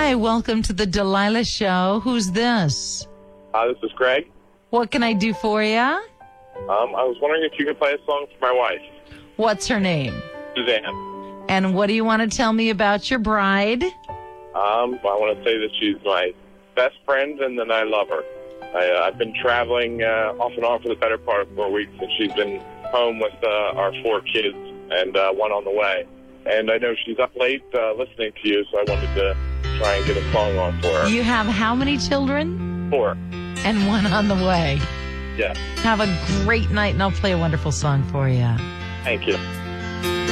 Hi, welcome to the Delilah Show. Who's this? This is Greg. What can I do for you? I was wondering if you could play a song for my wife, What's her name? Suzanne. And what do you want to tell me about your bride? I want to say that she's my best friend and that I love her. I've been traveling off and on for the better part of 4 weeks, and she's been home with our 4 kids and one on the way. And I know she's up late listening to you, so I wanted to try and get a song on for her. You have how many children? 4. And one on the way. Yeah. Have a great night, and I'll play a wonderful song for you. Thank you.